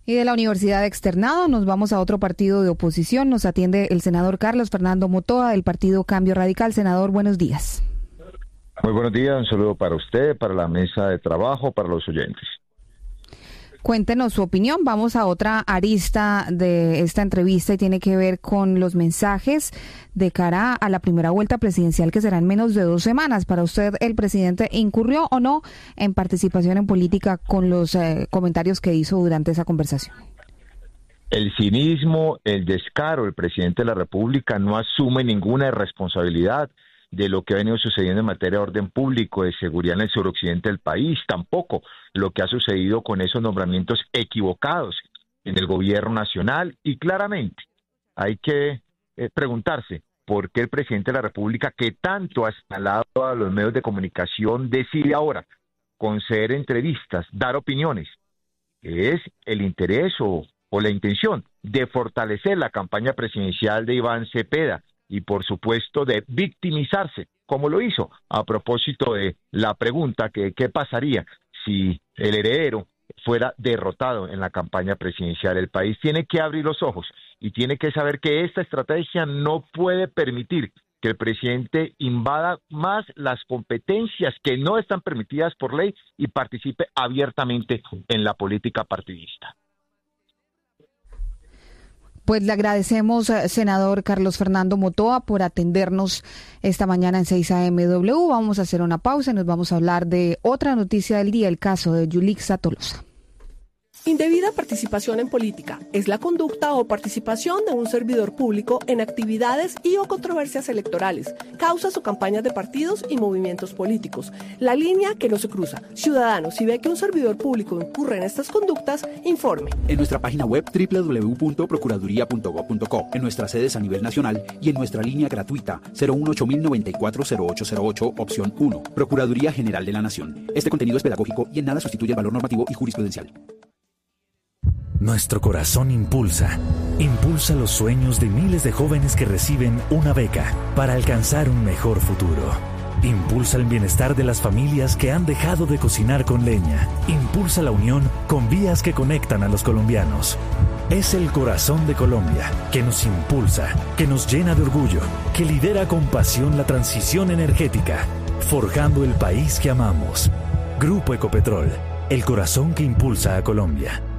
Y de la Universidad Externado nos vamos a otro partido de oposición. Nos atiende el senador Carlos Fernando Motoa del partido Cambio Radical. Senador, buenos días. Muy buenos días, un saludo para usted, para la mesa de trabajo, para los oyentes. Cuéntenos su opinión. Vamos a otra arista de esta entrevista y tiene que ver con los mensajes de cara a la primera vuelta presidencial que será en menos de 2 semanas. Para usted, ¿el presidente incurrió o no en participación en política con los comentarios que hizo durante esa conversación? El cinismo, el descaro, el presidente de la República no asume ninguna responsabilidad de lo que ha venido sucediendo en materia de orden público, de seguridad en el suroccidente del país, tampoco lo que ha sucedido con esos nombramientos equivocados en el gobierno nacional. Y claramente hay que preguntarse por qué el presidente de la República, que tanto ha señalado a los medios de comunicación, decide ahora conceder entrevistas, dar opiniones. Es el interés o la intención de fortalecer la campaña presidencial de Iván Cepeda, y por supuesto de victimizarse, como lo hizo a propósito de la pregunta que qué pasaría si el heredero fuera derrotado en la campaña presidencial. El país tiene que abrir los ojos y tiene que saber que esta estrategia no puede permitir que el presidente invada más las competencias que no están permitidas por ley y participe abiertamente en la política partidista. Pues le agradecemos, senador Carlos Fernando Motoa, por atendernos esta mañana en 6 AM-W. Vamos a hacer una pausa y nos vamos a hablar de otra noticia del día, el caso de Yulixa Tolosa. Indebida participación en política es la conducta o participación de un servidor público en actividades y o controversias electorales, causas o campañas de partidos y movimientos políticos. La línea que no se cruza. Ciudadano, si ve que un servidor público incurre en estas conductas, informe. En nuestra página web www.procuraduría.gov.co, en nuestras sedes a nivel nacional y en nuestra línea gratuita 018-094-0808, opción 1. Procuraduría General de la Nación. Este contenido es pedagógico y en nada sustituye el valor normativo y jurisprudencial. Nuestro corazón impulsa los sueños de miles de jóvenes que reciben una beca para alcanzar un mejor futuro. Impulsa el bienestar de las familias que han dejado de cocinar con leña. Impulsa la unión con vías que conectan a los colombianos. Es el corazón de Colombia que nos impulsa, que nos llena de orgullo, que lidera con pasión la transición energética, forjando el país que amamos. Grupo Ecopetrol, el corazón que impulsa a Colombia.